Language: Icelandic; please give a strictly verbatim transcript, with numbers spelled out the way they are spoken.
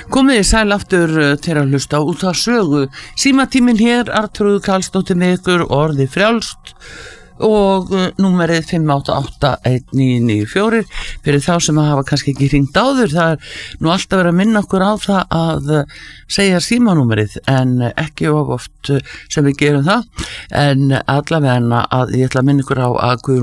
Komið sæl aftur til að hlusta út á sögu. Símatíminn hér, Arnþrúður Karlsdóttir með ykkur, orði frjálst og númerið fimm átta átta eitt níu níu fjögur fyrir þá sem að hafa kannski ekki hringt áður. Það er nú alltaf verið að minna okkur á það að segja símanúmerið en ekki of oft sem við gerum það, en allavega að ég ætla að minna ykkur á að Guðrún